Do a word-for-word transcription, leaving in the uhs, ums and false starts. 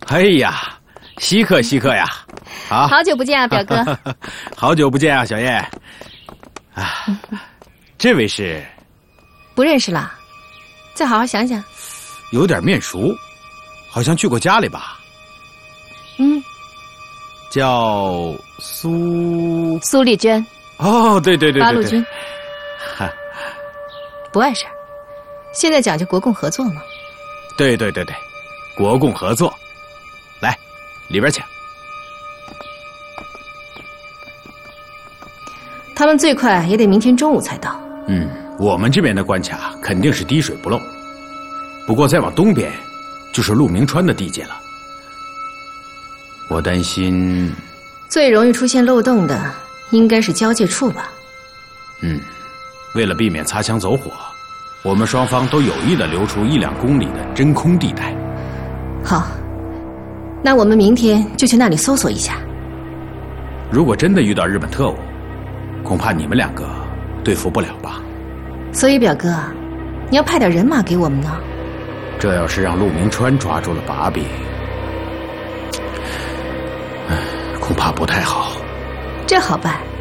哎呀，稀客稀客呀！好， 好久不见啊，表哥。 好久不见啊，小叶。啊，这位是？ 不认识了，再好好想想。 有点面熟，好像去过家里吧？ 嗯， 叫苏苏丽娟。 哦，对对对对对， 八路军。不碍事儿，现在讲究国共合作嘛。 对对对对，国共合作。来，里边请。 他们最快也得明天中午才到。 嗯，我们这边的关卡肯定是滴水不漏，不过再往东边就是陆明川的地界了。我担心最容易出现漏洞的应该是交界处吧。 嗯，为了避免擦枪走火，我们双方都有意的留出一两公里的真空地带。 好，那我们明天就去那里搜索一下。 如果真的遇到日本特务，恐怕你们两个对付不了吧？ 所以表哥，你要派点人马给我们呢。 这要是让陆明川抓住了把柄，恐怕不太好。 这好办。